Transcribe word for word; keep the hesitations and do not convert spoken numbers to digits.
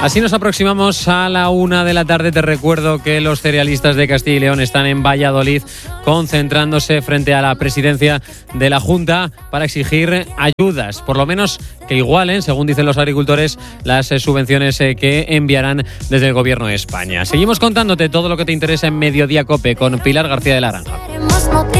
Así nos aproximamos a la una de la tarde. Te recuerdo que los cerealistas de Castilla y León están en Valladolid concentrándose frente a la presidencia de la Junta para exigir ayudas, por lo menos que igualen, según dicen los agricultores, las subvenciones que enviarán desde el Gobierno de España. Seguimos contándote todo lo que te interesa en Mediodía COPE con Pilar García de la Granja.